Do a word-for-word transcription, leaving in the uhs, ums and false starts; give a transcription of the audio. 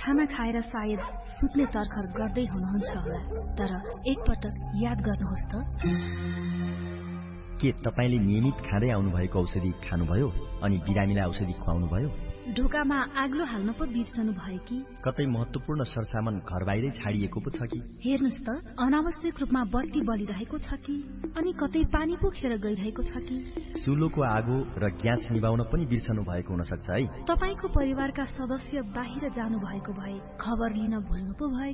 खाना खाएर सायद सुत्ने तर्खर गर्दै हुनुहुन्छ होला, तर एकपटक याद गर्नुहोस् त। के तपाईले नियमित खाँदै आउनुभएको औषधि खानुभयो अनि बिरामीलाई औषधि खुवाउनुभयो? ढोकामा आग्लो हाल्न पो बिर्सनु भयो कि? कतै महत्वपूर्ण सरसामान घर बाहिरै छाडिएको पो छ कि? हेर्नुस् त, अनावश्यक रूपमा बत्ती बलिरहेको छ कि? अनि कतै पानी पो खेर गइरहेको छ कि? चुलोको आगो र ग्यास निभाउन पनि बिर्सनु भएको हुन सक्छ है। तपाईको परिवारका सदस्य बाहिर जानु भएको भए खबर लिन भुल्नु पो भयो